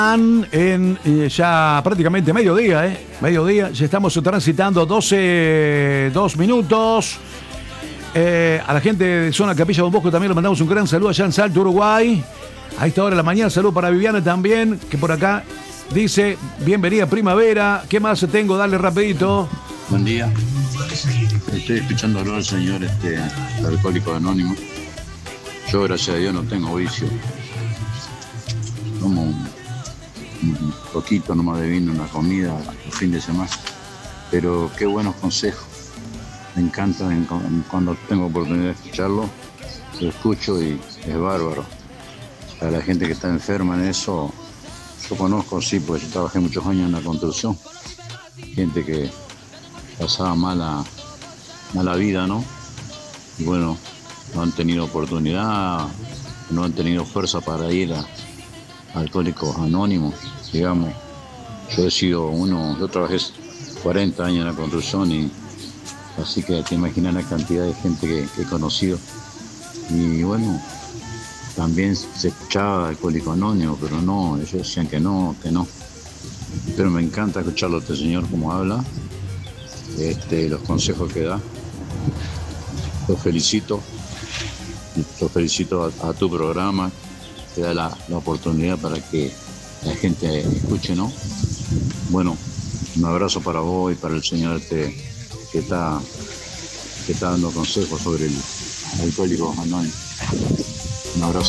En ya prácticamente mediodía, mediodía, ya estamos transitando 2 minutos. A la gente de zona Capilla Don Bosco también le mandamos un gran saludo allá en Salto, Uruguay. A esta hora de la mañana, saludo para Viviana también, que por acá dice, bienvenida primavera. ¿Qué más tengo? Dale rapidito. Buen día. Estoy escuchándolo al señor alcohólico anónimo. Yo, gracias a Dios, no tengo vicio. Como un poquito nomás de vino, una comida, el fin de semana. Pero qué buenos consejos. Me encanta cuando tengo oportunidad de escucharlo. Lo escucho y es bárbaro. Para la gente que está enferma en eso, yo conozco, sí, porque yo trabajé muchos años en la construcción. Gente que pasaba mala vida, ¿no? Y bueno, no han tenido oportunidad, no han tenido fuerza para ir a Alcohólicos Anónimos, digamos. Yo trabajé 40 años en la construcción y así que te imaginas la cantidad de gente que he conocido. Y bueno, también se escuchaba Alcohólico Anónimo, pero no, ellos decían que no. Pero me encanta escucharlo a este señor como habla, los consejos que da. Los felicito a tu programa, te da la oportunidad para que la gente escuche, ¿no? Bueno, un abrazo para vos y para el señor que está dando consejos sobre el Alcohólicos Anónimos. Un abrazo.